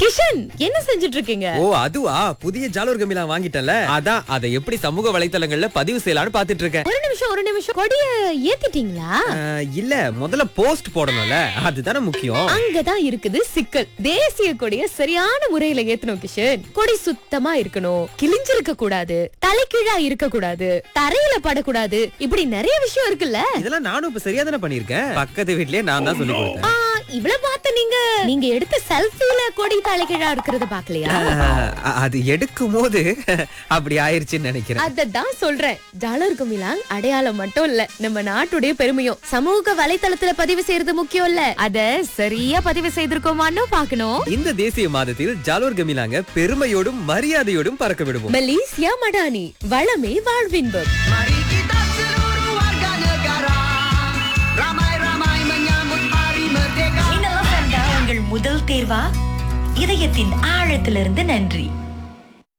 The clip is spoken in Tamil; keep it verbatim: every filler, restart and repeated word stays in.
கிஷன், என்ன செஞ்சுட்டு இருக்கீங்க? ஓ அதுவா, புதிய ஜாலூர் கமிலா வாங்கிட்டல, அதான் அதை எப்படி சமூக வலைத்தளங்கள்ல பதிவு செய்யலாம்னு பாத்துட்டு இருக்கேன். ஒரு நிமிஷம் ஒரு நிமிஷம் கொடிய ஏத்திட்டீங்களா? அஹ், இல்ல முதல்ல போஸ்ட் போடணும்ல, அதுதானே முக்கியம். அங்கதான் இருக்குது சிக்கல். தேசிய கொடிய சரியான முறையில ஏத்தணும் கிஷன். கொடி சுத்தமா இருக்கணும், கிழிஞ்சிருக்க கூடாது, தலைகீழா இருக்க கூடாது, தரையில படக்கூடாது, இப்படி நிறைய விஷயம் இருக்குல்ல. இதெல்லாம் நானும் இப்ப சரியா தானே பண்ணிருக்கேன். பக்கத்து வீட்லயே நான் தான் சொல்லி கொடுத்தேன். ஆ, இவ்வளவு பார்த்த நீங்க நீங்க எடுத்த செல்ஃபில கொடி தலைகீழா இருக்கிறத பாக்கலையா? அஹ், அது எடுக்கும் போது அப்படி ஆயிருச்சுன்னு நினைக்கிறேன். அததான் சொல்றேன். ஜாலூர் கமிலாங் அடையாளம் மட்டும் இல்ல, நம்ம நாட்டுடைய பெருமையும். சமூக வலைத்தளத்துல பதிவு செய்யறது முக்கியம் இல்ல, அத சரியா பதிவு செய்திருக்கோமான்னு பாக்கணும். இந்த தேசிய மாதத்தில் ஜாலூர் கமிலாங்க பெருமையோடும் மரியாதையோடும் பறக்க விடுவோம். மலேசியா மடானி, வளமே வாழ்வின்பம். Mari kita seluruh warga negara ramai-ramai menyambut Hari Merdeka. இன்னும் உங்கள் முதல் தேர்வா? இதயத்தின் ஆழத்திலிருந்து நன்றி.